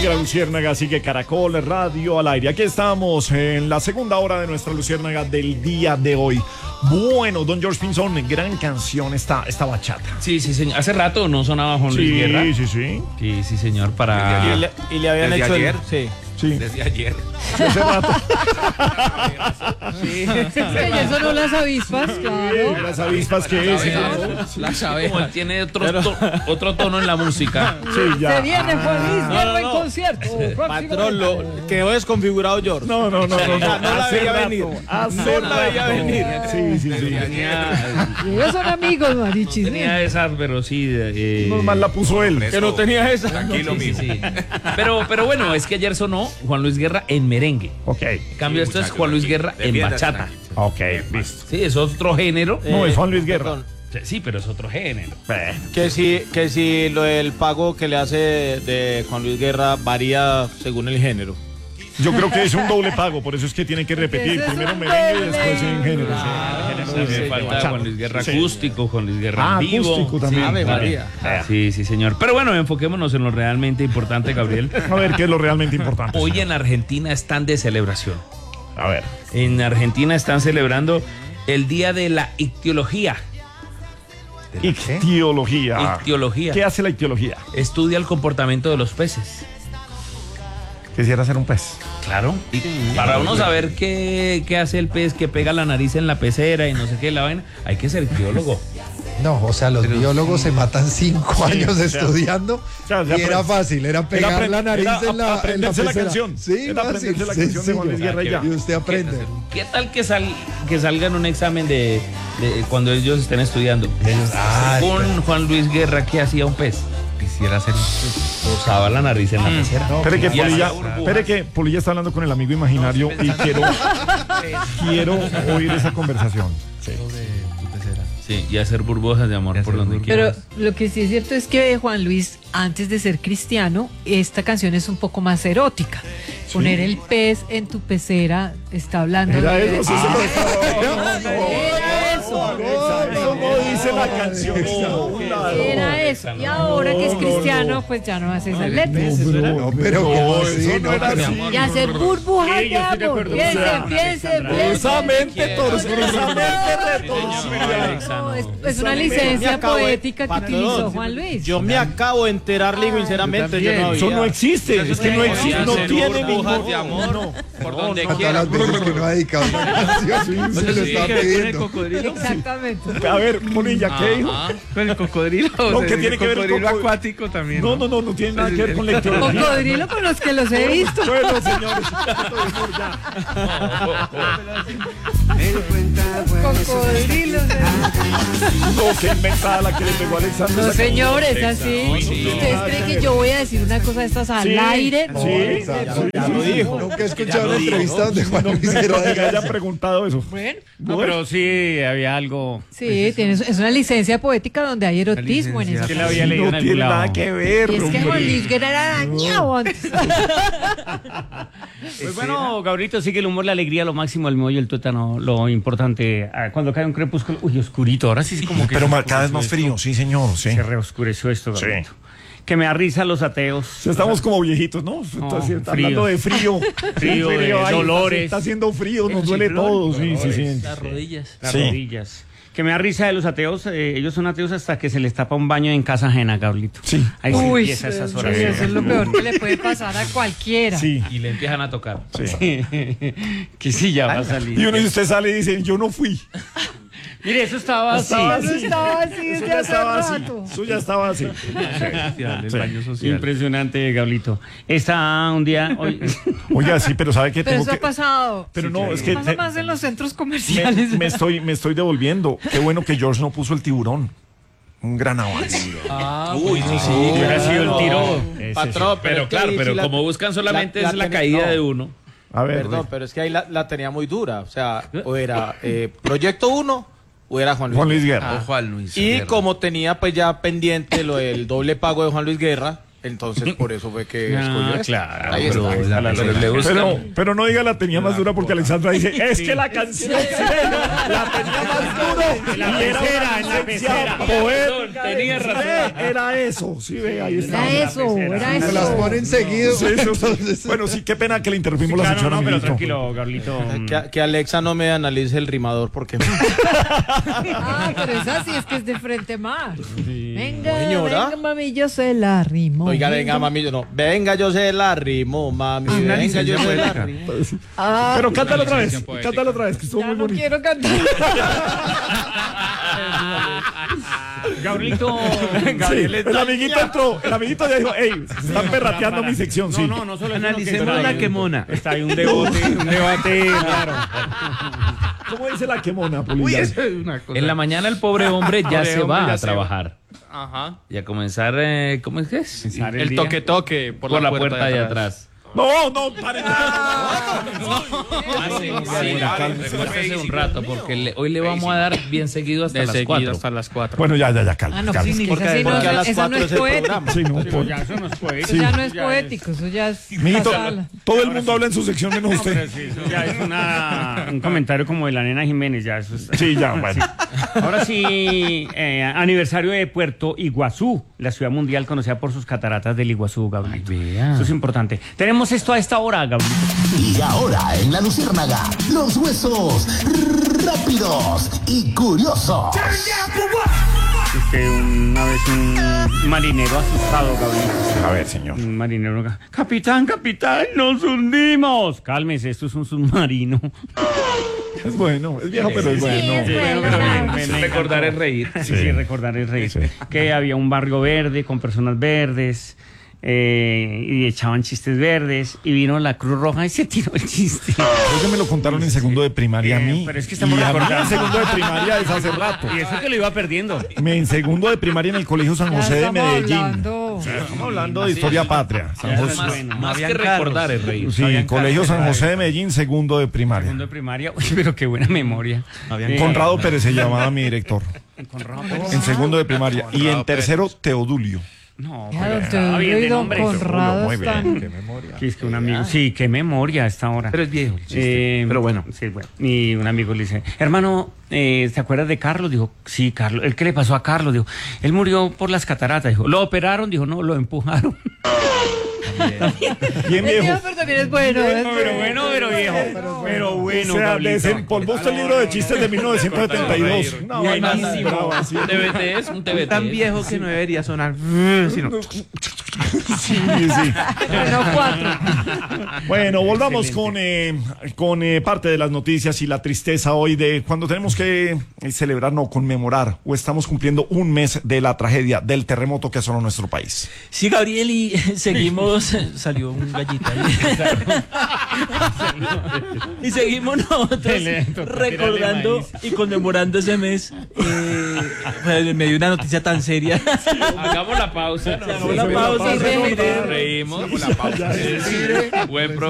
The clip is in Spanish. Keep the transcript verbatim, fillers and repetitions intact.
Sigue la Luciérnaga, sigue Caracol Radio al aire. Aquí estamos en la segunda hora de nuestra Luciérnaga del día de hoy. Bueno, don George Pinzón, gran canción esta, esta bachata. Sí, sí, señor. Hace rato no sonaba Juan Luis Sí, Guerra. sí, sí. Sí, sí, señor, para... Y le, y le habían ¿Desde hecho ayer? el... Sí. Sí. Desde ayer. Hace rato. Sí. Sí, ya sonó las avispas, claro. Las avispas que es. ¿no? Las abejas. Como él tiene otro, to- otro tono en la música. Sí, ya. Se viene Juan Luis Guerra No, no, en no. concierto. Patrón, lo quedó desconfigurado George. No, no, no, no, no. No la Hace veía rato, venir. hace No la veía rato. venir. Sí, sí, sí. Tenía, Ellos son amigos, Marichis. tenía esas, pero sí... Eh, Normal la puso él. Que no tenía esa. Tranquilo, sí, mijo. sí, sí. Pero, pero bueno, es que ayer sonó Juan Luis Guerra en merengue. Ok, En cambio, Sí, esto es muchacho, Juan Luis tranquilo. Guerra en Defiéndase, bachata. tranquilo. ok, listo. Sí, es otro género. No, Eh, es Juan Luis Guerra. perdón. Sí, pero es otro género. Eh, Que si, que si lo del pago que le hace de Juan Luis Guerra varía según el género. Yo creo que es un doble pago, por eso es que tienen que repetir. Ese es Primero un merengue y doble. después en género. Ah, sí. también Sí, falta bachata. Juan Luis Guerra Sí. acústico, Juan Luis Guerra Ah, en vivo. acústico también. Sí, Ave claro. María. Sí, sí, señor. Pero bueno, enfoquémonos en lo realmente importante, Gabriel. A ver, ¿qué es lo realmente importante? Hoy en Argentina están de celebración. A ver. En Argentina están celebrando el Día de la Ictiología. Ictiología. Ictiología. ¿Qué hace la ictiología? Estudia el comportamiento de los peces. Quisiera ser un pez. Claro. Y para uno saber qué, qué hace el pez que pega la nariz en la pecera y no sé qué la vaina, hay que ser ictiólogo. No, o sea, los biólogos se matan cinco años o sea, estudiando o sea, ya y era apre- fácil, era pegar apre- la nariz era en la, en la aprenderse la pecera. canción. Sí, Era fácil, aprenderse la canción de Juan Luis sencillo. Guerra y ya. Y usted aprende. ¿Qué tal que, sal, que salga en un examen de, de cuando ellos estén estudiando? Ah, Con Juan Luis Guerra, ¿qué hacía un pez? Quisiera ser Usaba la nariz en la pecera. Espere que Y Polilla, hacía burbujas. espere que Polilla está hablando con el amigo imaginario y quiero, quiero oír esa conversación. Sí. Sí, y hacer burbujas de amor por donde Pero quiera. lo que sí es cierto es que Juan Luis, antes de ser cristiano, esta canción es un poco más erótica. Poner el pez en tu pecera está hablando Era de... eso, sí, se lo Ah, no, era eso. Alexa, eso no dice la canción. No, claro. Era eso. Y ahora que es cristiano, pues ya no hace esas letras. No, pero No, ¿cómo eso así? no era así. Y hacer burbujas de amor. Piense, piense, piense. Cruzamente torcida. No, es, es una licencia poética que Patrón, utilizó Juan Luis. Yo me acabo de enterar, Ligo, sinceramente. Yo no Eso había. no existe. Es que no existe. No tiene ningún. de amor por donde Todas quiera. las veces que no ha dedicado una canción, se lo está pidiendo. Exactamente. A ver, Polilla, ¿qué dijo? Con el cocodrilo, No, o sea, ¿qué tiene el que ver cocodrilo con- acuático también. No, no, no, no tiene nada que ver con la ictiología. Cocodrilo con los que los he visto. Bueno, señores, ya. Cocodrilos. No, qué inventada la que le pegó a Alexander. No, señores, así. ¿Ustedes creen que yo voy a decir una cosa de estas al Sí, aire? sí, Ya lo dijo. Nunca he escuchado una entrevista donde Juan Luis Guerra No que diga haya eso. preguntado eso. Bueno, No, pero sí había algo. sí, tienes, es una licencia poética donde hay erotismo en eso. Que la había leído No en algún tiene lado. nada que ver, Y es que hombre. Juan Luis Guerra era dañado antes. Pues bueno, Gabrielito, sí que el humor, la alegría, lo máximo, el meollo, el tuétano, lo importante. Ah, cuando cae un crepúsculo, uy, oscurito, ahora sí es como que... Pero se ma- cada vez más oscureció frío, sí, señor, sí. esto. Se reoscureció esto, Sí. Gabrielito. Que me da risa los ateos. Sí, estamos como viejitos, ¿no? Está, sí, está frío. hablando de frío. Frío, de ay, dolores. Está haciendo frío, nos El duele chiflón, todo. Sí, sí, sí. Las rodillas. Las Sí. rodillas. Que me da risa de los ateos. eh, ellos son ateos hasta que se les tapa un baño en casa ajena, Gabrielito. Sí. Ahí se Uy, empieza esas sí, horas. eso es lo peor que le puede pasar a cualquiera. Sí. Y le empiezan a tocar. Sí. Que sí, ya va a salir. Y uno y usted sale y dice, yo no fui. Mire, eso estaba así. Estaba Eso así. estaba así Eso desde ya hace estaba así. rato. Eso ya estaba así. El Sí. baño social. Impresionante, Gablito. Está un día hoy. Oiga, sí, pero ¿sabe qué? Pero Tengo eso que... ha pasado. Pero no, es que... Pasa te- más en los centros me, comerciales. me estoy, me estoy devolviendo. Qué bueno que George no puso el tiburón. Un gran avance. Uy, sí, sí. Hubiera sido el tiro. Ese Patrón, Pero es que claro, ahí pero sí la- como buscan solamente la- es la la tenía- caída no. de uno. A ver. Perdón, pero es que ahí la, la tenía muy dura. O sea, o era eh, Proyecto uno o era Juan Luis, Juan Luis Guerra. Guerra. O Juan Luis Y Guerra. como tenía pues ya pendiente lo del doble pago de Juan Luis Guerra, Entonces por eso fue que Ah, escogió esta. claro, Ahí pero- está. Pero le gusta. Pero, pero no diga la tenía más dura porque Alexandra dice, es que la canción sí, la tenía más duro. En la y era pecera, una en la licencia pecera. poética. Tenía Sí, razón. Era eso, sí, ve, ahí está. Era eso, era Se las eso. ponen seguido. Sí, sí, sí. Entonces, Bueno, sí, qué pena que le interrumpimos la Claro, sección no, a pero Miguelito. tranquilo, Gabrielito. Que, que Alexa no me analice el rimador porque Ah, pero esa sí es que es de frente más. Venga, Señora. venga, mami, yo se la rimo. oiga, venga mami, yo no, venga yo se la rimo, mami, venga yo se la rimo. Ah, Pero cántalo otra vez, licencia poética. cántalo otra vez, que estuvo ya muy no bonito. quiero cantar. Gabrielito. Sí, el amiguito entró, el amiguito ya dijo, hey, se están perrateando mi sección, sí. No, no, no solo Analicemos eso, la sino que quemona. Está ahí un debate, un debate, claro. ¿Cómo dice la quemona, Polilla? En la mañana el pobre hombre ya Pobre se hombre, va ya a se trabajar. Ajá. Y a comenzar, eh, ¿cómo es que es? El El día. toque toque por, Por la puerta de atrás. No, no, pare. Hace un rato, porque le- hoy le vamos a dar bien seguido hasta De las seguido cuatro. hasta las cuatro. Bueno, ya, ya, ya, calma. Ah, no, calma. pues es que Porque, esa sí no, porque a las esa no cuatro es es el poético. programa. Sí, no, Pero por- ya eso no es poético. Eso ya no es Ya poético, eso ya es. Mijito, pasarla. todo el mundo habla en su sección menos No, pero usted. sí, eso ya es una- un comentario como de la nena Jiménez, ya eso es. Sí, ya, bueno. Ahora sí, eh, aniversario de Puerto Iguazú, la ciudad mundial conocida por sus cataratas del Iguazú, Gabrielito. vea. Eso es importante. Tenemos esto a esta hora, Gabrielito. Y ahora en la Luciérnaga, los huesos rápidos y curiosos. Este, una vez un marinero asustado, Gabrielito. A ver, señor. Un marinero. Capitán, capitán, nos hundimos. Cálmese, esto es un submarino. Es bueno, es viejo, pero es bueno. es bueno. pero me- me- me Recordar encantó. es reír. Sí, sí, recordar es reír. Que había un barrio verde con personas verdes. eh, y echaban chistes verdes y vino la Cruz Roja y se tiró el chiste. Creo que me lo contaron en segundo de primaria a Eh, mí. pero es que estamos y a mí recordando. en segundo de primaria es hace rato. Y eso que lo iba perdiendo. Me en segundo de primaria en el Colegio San Ya José de estamos Medellín. hablando. Estamos hablando de historia patria. San Ya, José. más bueno, más habían que recordar carros. es reír. Sí, Habían Colegio carros San de José de Medellín, segundo de primaria. Segundo de primaria. Uy, pero qué buena memoria. Habían Eh, Conrado Pérez se llamaba mi director. Conrado Pérez. En segundo de primaria. Y en tercero, Teodulio. No, Ya, pero don estaba bien Teodoro y de don nombre. Conrado Muy bien, están. qué memoria. Que es que un amigo, sí, qué memoria a esta hora. Pero es viejo. Eh, Pero bueno. Sí, bueno. Y un amigo le dice, hermano, eh, ¿te acuerdas de Carlos? Dijo, sí, Carlos. ¿El qué le pasó a Carlos? Dijo, él murió por las cataratas. Dijo, ¿lo operaron? Dijo, no, lo empujaron. Bien Es viejo. viejo, pero también es bueno. es Pero bueno, pero viejo. Pero bueno, O sea, Gabrielito. desempolvó usted el libro de chistes de mil novecientos setenta y dos. Una vaina así, brava, así. Un T V T es un T V T. Tan viejo que no debería sonar. Sino, Sí, sí. Pero cuatro. Bueno, volvamos con, eh, con eh, parte de las noticias y la tristeza hoy de cuando tenemos que eh, celebrar, no, conmemorar, o estamos cumpliendo un mes de la tragedia del terremoto que asoló nuestro país. Sí, Gabriel, y seguimos. Salió un gallito ahí. Y seguimos nosotros recordando y conmemorando ese mes. Eh, pues, en medio de una noticia tan seria. Hagamos la pausa. ¿no? Hagamos la pausa y Reímos. reímos. Reímos. Buen pro-